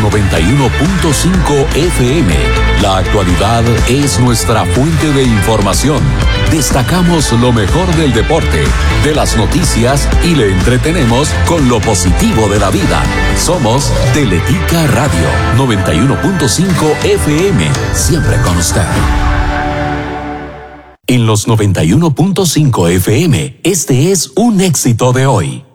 91.5 FM. La actualidad es nuestra fuente de información. Destacamos lo mejor del deporte, de las noticias y le entretenemos con lo positivo de la vida. Somos Teletica Radio 91.5 FM, siempre con usted. En los 91.5 FM, este es un éxito de hoy.